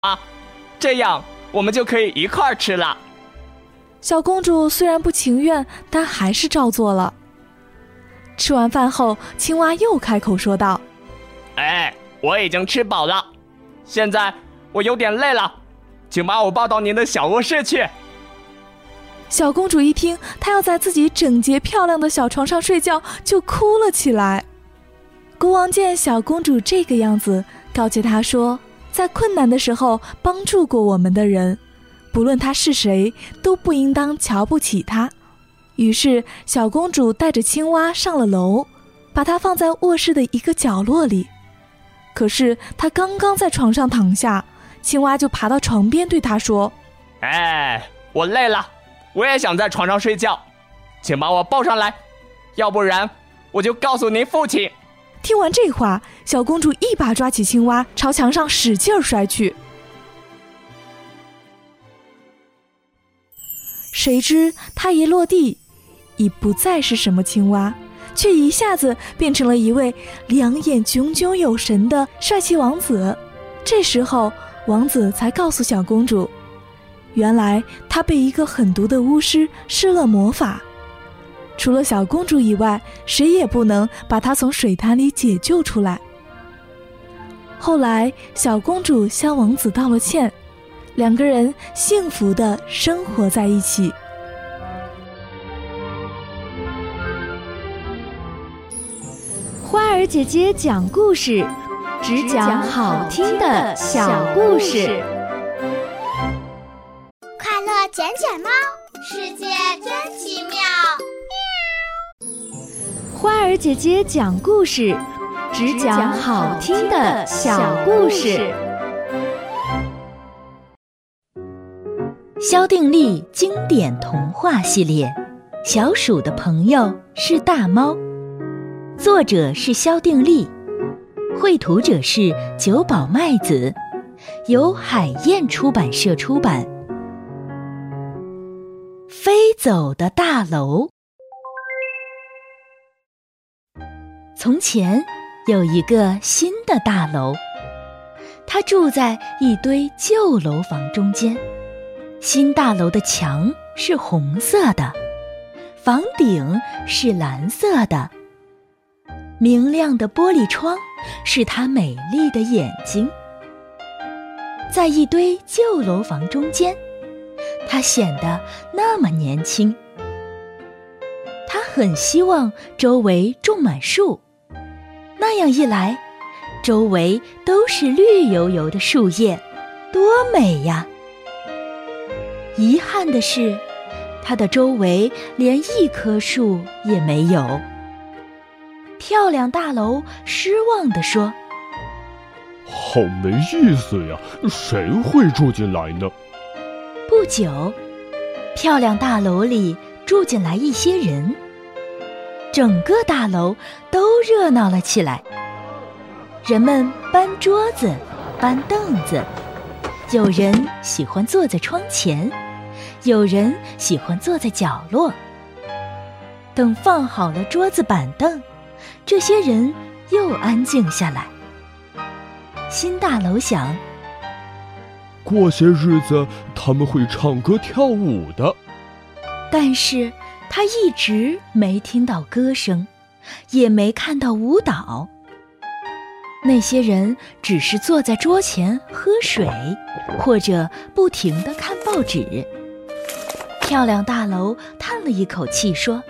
啊，这样我们就可以一块儿吃了。 小公主虽然不情愿，但还是照做了。吃完饭后，青蛙又开口说道： 哎，我已经吃饱了，现在我有点累了，请把我抱到您的小卧室去。 小公主一听她要在自己整洁漂亮的小床上睡觉，就哭了起来。国王见小公主这个样子，告诫她说，在困难的时候帮助过我们的人，不论他是谁，都不应当瞧不起他。于是小公主带着青蛙上了楼，把它放在卧室的一个角落里。可是她刚刚在床上躺下，青蛙就爬到床边对她说： 哎，我累了，我也想在床上睡觉，请把我抱上来，要不然我就告诉您父亲。 听完这话，小公主一把抓起青蛙，朝墙上使劲摔去。谁知她一落地，已不再是什么青蛙，却一下子变成了一位两眼炯炯有神的帅气王子。这时候王子才告诉小公主，原来他被一个狠毒的巫师施了魔法，除了小公主以外，谁也不能把她从水潭里解救出来。后来小公主向王子道了歉，两个人幸福地生活在一起。 花儿姐姐讲故事，只讲好听的小故事。 快乐捡捡猫，世界真奇妙。 花儿姐姐讲故事，只讲好听的小故事。 萧定力经典童话系列，小鼠的朋友是大猫，作者是萧定力，绘图者是久保麦子，由海燕出版社出版。飞走的大楼。从前有一个新的大楼，它住在一堆旧楼房中间。新大楼的墙是红色的，房顶是蓝色的，明亮的玻璃窗是它美丽的眼睛。在一堆旧楼房中间，它显得那么年轻。它很希望周围种满树，那样一来，周围都是绿油油的树叶，多美呀！遗憾的是，它的周围连一棵树也没有。漂亮大楼失望地说： 好没意思呀，谁会住进来呢？ 不久，漂亮大楼里住进来一些人，整个大楼都热闹了起来。人们搬桌子，搬凳子，有人喜欢坐在窗前，有人喜欢坐在角落。等放好了桌子板凳，这些人又安静下来。新大楼想， 过些日子他们会唱歌跳舞的。 但是他一直没听到歌声，也没看到舞蹈。那些人只是坐在桌前喝水，或者不停地看报纸。漂亮大楼叹了一口气说：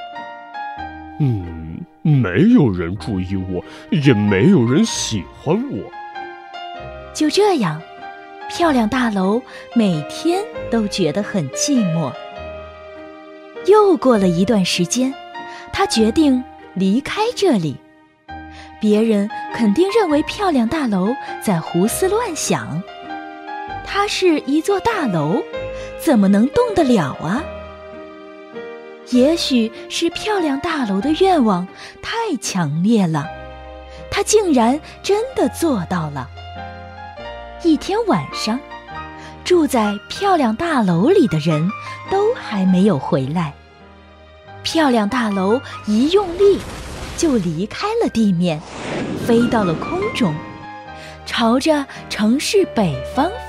没有人注意我，也没有人喜欢我。 就这样，漂亮大楼每天都觉得很寂寞。又过了一段时间，他决定离开这里。别人肯定认为漂亮大楼在胡思乱想，它是一座大楼，怎么能动得了啊？也许是漂亮大楼的愿望太强烈了，它竟然真的做到了。一天晚上，住在漂亮大楼里的人都还没有回来。漂亮大楼一用力，就离开了地面，飞到了空中。 朝着城市北方